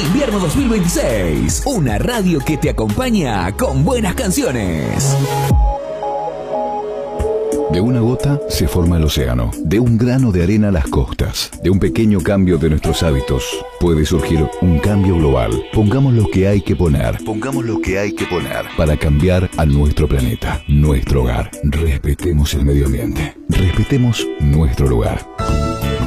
Invierno 2026. Una radio que te acompaña con buenas canciones. De una gota se forma el océano, de un grano de arena las costas, de un pequeño cambio de nuestros hábitos puede surgir un cambio global. Pongamos lo que hay que poner, para cambiar a nuestro planeta, nuestro hogar. Respetemos el medio ambiente, respetemos nuestro lugar.